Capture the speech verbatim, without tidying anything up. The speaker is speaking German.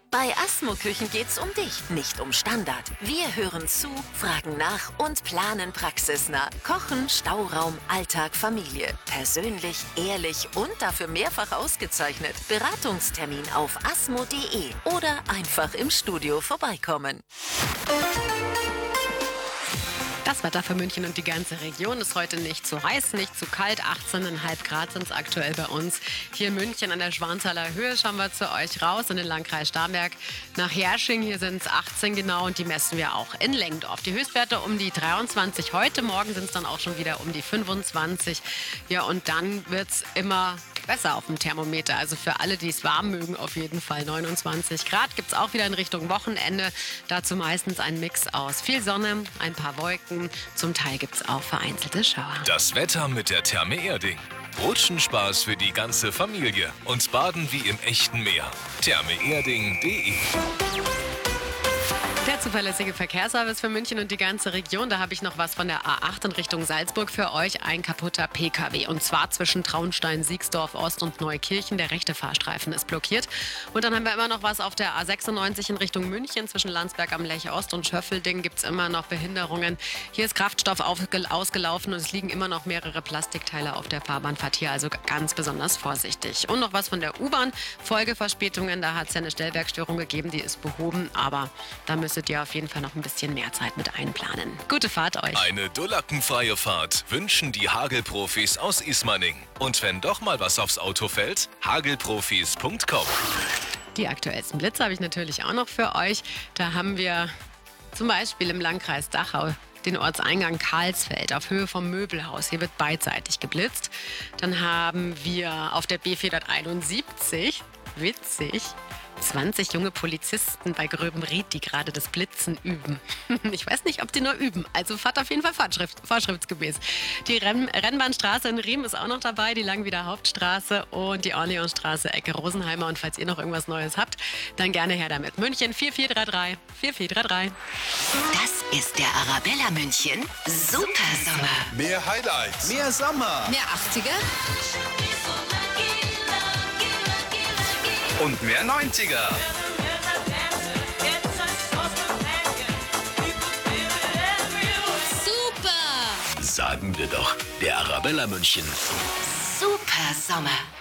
Bei Asmo Küchen geht's um dich, nicht um Standard. Wir hören zu, fragen nach und planen praxisnah. Kochen, Stauraum, Alltag, Familie. Persönlich, ehrlich und dafür mehrfach ausgezeichnet. Beratungstermin auf asmo punkt de oder einfach im Studio vorbeikommen. Das Wetter für München und die ganze Region ist heute nicht zu heiß, nicht zu kalt. achtzehn Komma fünf Grad sind es aktuell bei uns. Hier in München an der Schwanthaler Höhe schauen wir zu euch raus in den Landkreis Starnberg nach Hersching. Hier sind es achtzehn genau und die messen wir auch in Lengdorf. Die Höchstwerte um die dreiundzwanzig heute. Morgen sind es dann auch schon wieder um die fünfundzwanzig. Ja, und dann wird es immer besser auf dem Thermometer. Also für alle, die es warm mögen, auf jeden Fall neunundzwanzig Grad. Gibt es auch wieder in Richtung Wochenende. Dazu meistens ein Mix aus viel Sonne, ein paar Wolken. Zum Teil gibt es auch vereinzelte Schauer. Das Wetter mit der Therme Erding. Rutschenspaß für die ganze Familie und Baden wie im echten Meer. therme erding punkt de. Der zuverlässige Verkehrsservice für München und die ganze Region. Da habe ich noch was von der A acht in Richtung Salzburg für euch. Ein kaputter P K W. Und zwar zwischen Traunstein, Siegsdorf Ost und Neukirchen. Der rechte Fahrstreifen ist blockiert. Und dann haben wir immer noch was auf der A sechsundneunzig in Richtung München. Zwischen Landsberg am Lech Ost und Schöffelding gibt es immer noch Behinderungen. Hier ist Kraftstoff ausgelaufen und es liegen immer noch mehrere Plastikteile auf der Fahrbahnfahrt hier. Also ganz besonders vorsichtig. Und noch was von der U-Bahn. Folgeverspätungen. Da hat es ja eine Stellwerkstörung gegeben. Die ist behoben. Aber da müsst ihr auf jeden Fall noch ein bisschen mehr Zeit mit einplanen. Gute Fahrt euch. Eine dullackenfreie Fahrt wünschen die Hagelprofis aus Ismaning. Und wenn doch mal was aufs Auto fällt, hagelprofis punkt com. Die aktuellsten Blitze habe ich natürlich auch noch für euch. Da haben wir zum Beispiel im Landkreis Dachau den Ortseingang Karlsfeld auf Höhe vom Möbelhaus. Hier wird beidseitig geblitzt. Dann haben wir auf der B vierhunderteinundsiebzig, witzig, zwanzig junge Polizisten bei Gröbenried, die gerade das Blitzen üben. Ich weiß nicht, ob die nur üben. Also fahrt auf jeden Fall Vorschrift, vorschriftsgemäß. Die Renn Rennbahnstraße in Riem ist auch noch dabei, die Langwieder Hauptstraße und die Orleansstraße, Ecke Rosenheimer. Und falls ihr noch irgendwas Neues habt, dann gerne her damit. München vier vier drei drei, vier vier drei drei. Das ist der Arabella München Super Sommer. Mehr Highlights, mehr Sommer Mehr achtziger und mehr neunziger. Super! Sagen wir doch, der Arabella München Super Sommer.